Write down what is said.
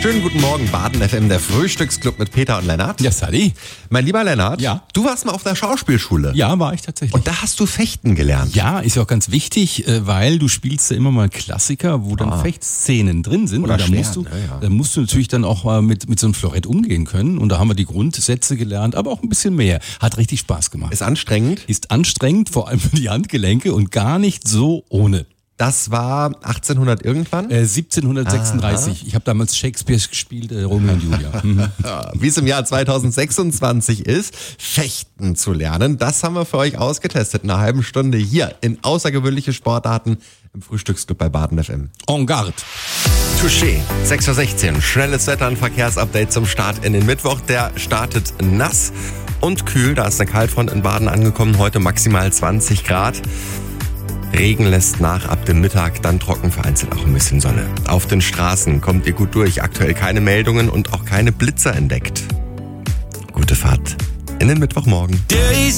Schönen guten Morgen, Baden FM, der Frühstücksclub mit Peter und Lennart. Ja, Sally. Mein lieber Lennart, Ja. du warst mal auf der Schauspielschule. Ja, war ich tatsächlich. Und da hast du Fechten gelernt. Ja, ist ja auch ganz wichtig, weil du spielst ja immer mal Klassiker, wo dann Fechtszenen drin sind. Oder und da Stern, musst du, ja. da musst du natürlich dann auch mal mit so einem Florett umgehen können. Und da haben wir die Grundsätze gelernt, aber auch ein bisschen mehr. Hat richtig Spaß gemacht. Ist anstrengend. Ist anstrengend, vor allem für die Handgelenke und gar nicht so ohne. Das war 1800 irgendwann. 1736. Ich habe damals Shakespeare gespielt, Romeo und Julia. Mhm. Wie es im Jahr 2026 ist, Fechten zu lernen, das haben wir für euch ausgetestet in einer halben Stunde hier in außergewöhnliche Sportarten im Frühstücksclub bei Baden FM. En garde. Touché, 6.16 Uhr, schnelles Wetter- und Verkehrsupdate zum Start in den Mittwoch. Der startet nass und kühl, da ist eine Kaltfront in Baden angekommen, heute maximal 20 Grad. Regen lässt nach ab dem Mittag, dann trocken, vereinzelt auch ein bisschen Sonne. Auf den Straßen kommt ihr gut durch, aktuell keine Meldungen und auch keine Blitzer entdeckt. Gute Fahrt in den Mittwochmorgen.